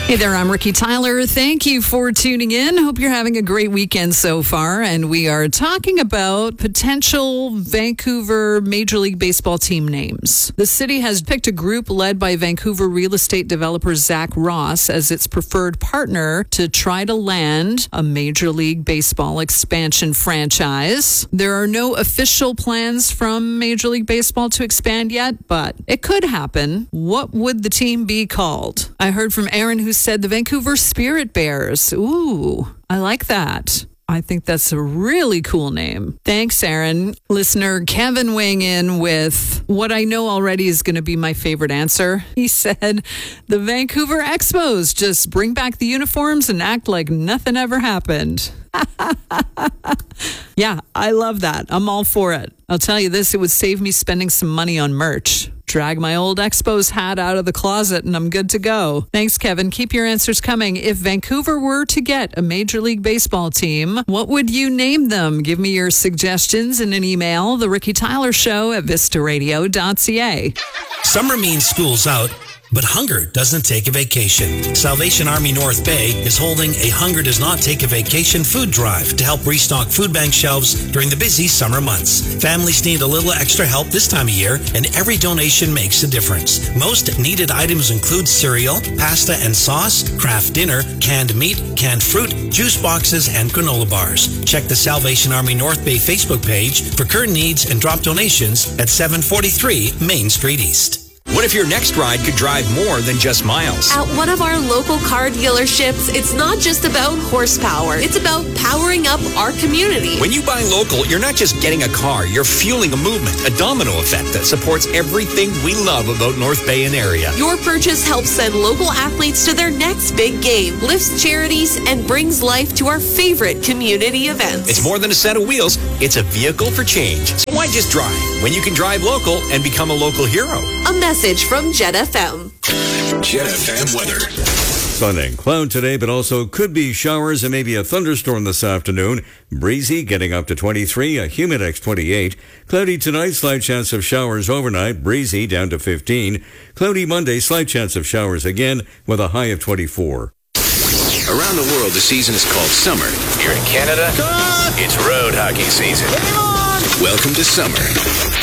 Hey there, I'm Ricky Tyler. Thank you for tuning in. Hope you're having a great weekend so far. And we are talking about potential Vancouver Major League Baseball team names. The city has picked a group led by Vancouver real estate developer Zach Ross as its preferred partner to try to land a Major League Baseball expansion franchise. There are no official plans from Major League Baseball to expand yet, but it could happen. What would the team be called? I heard from Aaron, who said the Vancouver Spirit Bears. Ooh, I like that. I think that's a really cool name. Thanks, Aaron. Listener Kevin weighing in with what I know already is going to be my favorite answer. He said, the Vancouver Expos, just bring back the uniforms and act like nothing ever happened. Yeah, I love that. I'm all for it. I'll tell you this, it would save me spending some money on merch. Drag my old Expos hat out of the closet and I'm good to go. Thanks, Kevin. Keep your answers coming. If Vancouver were to get a Major League Baseball team, what would you name them? Give me your suggestions in an email, The Ricky Tyler Show at vistaradio.ca. Summer means school's out, but hunger doesn't take a vacation. Salvation Army North Bay is holding a Hunger Does Not Take a Vacation food drive to help restock food bank shelves during the busy summer months. Families need a little extra help this time of year, and every donation makes a difference. Most needed items include cereal, pasta and sauce, craft dinner, canned meat, canned fruit, juice boxes, and granola bars. Check the Salvation Army North Bay Facebook page for current needs and drop donations at 743 Main Street East. What if your next ride could drive more than just miles? At one of our local car dealerships, it's not just about horsepower. It's about powering up our community. When you buy local, you're not just getting a car. You're fueling a movement, a domino effect that supports everything we love about North Bay and area. Your purchase helps send local athletes to their next big game, lifts charities, and brings life to our favorite community events. It's more than a set of wheels. It's a vehicle for change. So why just drive when you can drive local and become a local hero? A message from Jet FM. Jet FM weather. Sun and cloud today, but also could be showers and maybe a thunderstorm this afternoon. Breezy, getting up to 23, a humidex 28. Cloudy tonight, slight chance of showers overnight. Breezy, down to 15. Cloudy Monday, slight chance of showers again, with a high of 24. Around the world, the season is called summer. Here in Canada, it's road hockey season. Welcome to summer.